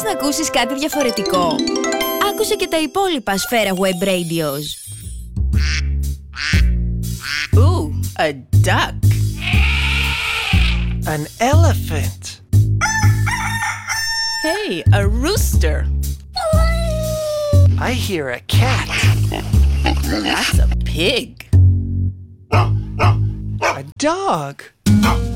να ακούσεις κάτι διαφορετικό? Άκουσε και τα υπόλοιπα Σφαίρα Web Radios. Ooh, a duck. An elephant. Hey, a rooster. I hear a cat. That's a pig. A dog.